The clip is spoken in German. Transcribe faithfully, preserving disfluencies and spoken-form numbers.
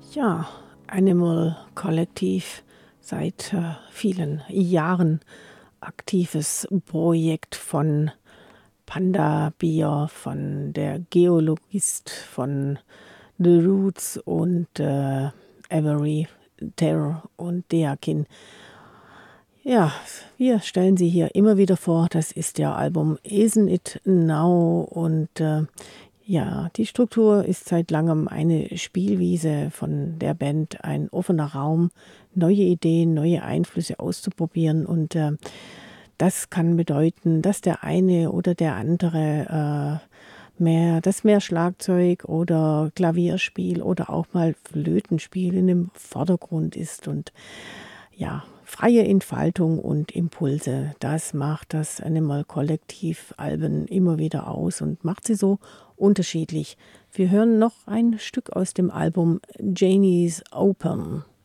Ja, Animal Kollektiv, seit äh, vielen Jahren aktives Projekt von Panda Bear, von der Geologist, von The Roots und äh, Avery Terror und Deakin. Ja, wir stellen sie hier immer wieder vor. Das ist ihr Album Isn't It Now? Und äh, ja, die Struktur ist seit langem eine Spielwiese von der Band, ein offener Raum, neue Ideen, neue Einflüsse auszuprobieren. Und äh, das kann bedeuten, dass der eine oder der andere äh, mehr, dass mehr Schlagzeug oder Klavierspiel oder auch mal Flötenspiel in dem Vordergrund ist. Und ja, freie Entfaltung und Impulse, das macht das Animal Kollektiv Alben immer wieder aus und macht sie so unterschiedlich. Wir hören noch ein Stück aus dem Album Janie's Open.